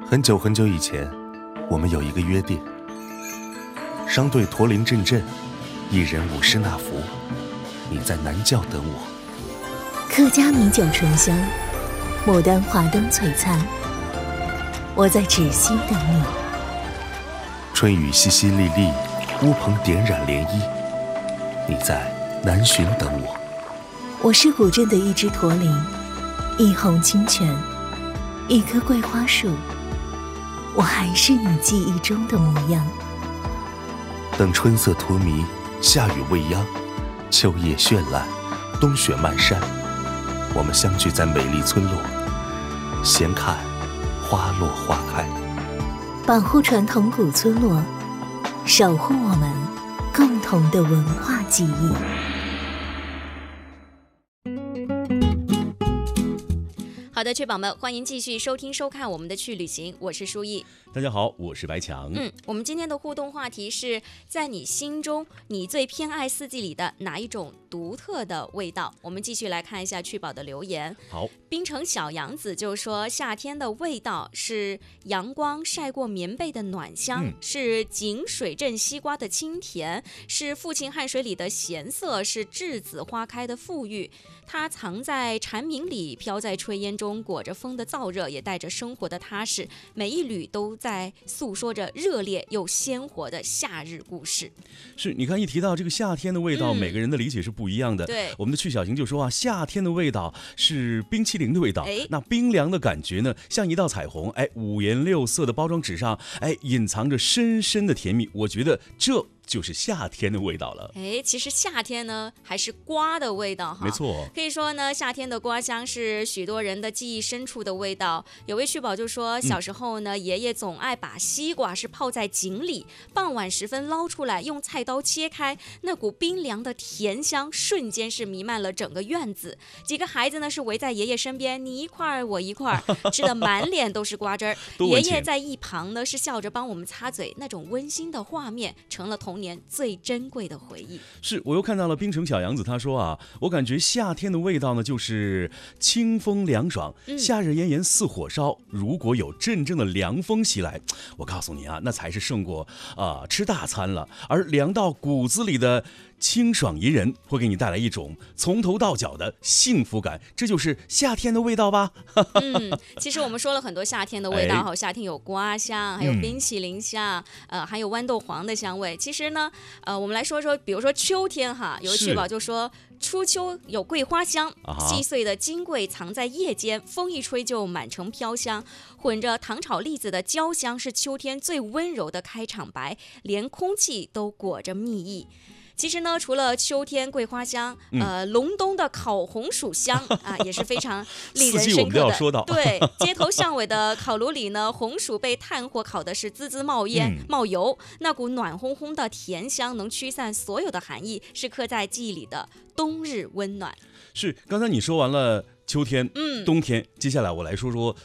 很久很久以前，我们有一个约定，商队驼铃阵阵，一人舞狮那服，你在南郊等我。 客家米酒醇香，牡丹华灯璀璨，我在芷溪等你。 春雨淅淅沥沥，乌篷点染涟漪，你在南浔等我。 我是古镇的一只驼铃，一泓清泉，一棵桂花树，我还是你记忆中的模样。 等春色荼蘼，夏雨未央，秋叶绚烂，冬雪漫山，我们相聚在美丽村落，闲看花落花开。 保护传统古村落，守护我们共同的文化记忆。 好的，雀宝们，欢迎继续收听收看我们的去旅行，我是舒毅。 大家好，我是白强。 我们今天的互动话题是在你心中，你最偏爱四季里的哪一种独特的味道？我们继续来看一下雀宝的留言。 好， 滨城小杨子就说，夏天的味道是阳光晒过棉被的暖香，是井水镇西瓜的清甜，是父亲汗水里的咸涩，是栀子花开的馥郁。它藏在蝉鸣里，飘在炊烟中，裹着风的燥热，也带着生活的踏实，每一缕都在诉说着热烈又鲜活的夏日故事。 是，你看一提到这个夏天的味道，每个人的理解是不一样的。 对， 我们的曲小晴就说啊，夏天的味道是冰淇淋的味道，那冰凉的感觉呢，像一道彩虹，五颜六色的包装纸上，隐藏着深深的甜蜜。我觉得这就是夏天的味道了。 其实夏天呢还是瓜的味道哈， 没错， 可以说呢，夏天的瓜香是许多人的记忆深处的味道。有位旭宝就说，小时候呢，爷爷总爱把西瓜是泡在井里，傍晚时分捞出来，用菜刀切开，那股冰凉的甜香瞬间是弥漫了整个院子。几个孩子呢是围在爷爷身边，你一块我一块，吃得满脸都是瓜汁儿。爷爷在一旁呢是笑着帮我们擦嘴，那种温馨的画面成了童年最珍贵的回忆。 是，我又看到了滨城小杨子，他说啊，我感觉夏天的味道呢就是清风凉爽，夏日炎炎似火烧，如果有阵阵的凉风袭来，我告诉你啊，那才是胜过吃大餐了。而凉到骨子里的清爽宜人，会给你带来一种从头到脚的幸福感，这就是夏天的味道吧。 其实我们说了很多夏天的味道，夏天有瓜香，还有冰淇淋香，还有豌豆黄的香味。其实呢，我们来说说，比如说秋天哈，有旭宝就说，初秋有桂花香，细碎的金桂藏在叶间，风一吹就满城飘香，混着糖炒栗子的焦香是秋天最温柔的开场白，连空气都裹着蜜意。其实呢，除了秋天桂花香，隆冬的烤红薯香也是非常令人深刻的。对，街头巷尾的烤炉里呢，红薯被炭火烤的是滋滋冒烟、冒油，那股暖烘烘的甜香能驱散所有的寒意，是刻在记忆里的冬日温暖。 是，刚才你说完了秋天、冬天，接下来我来说说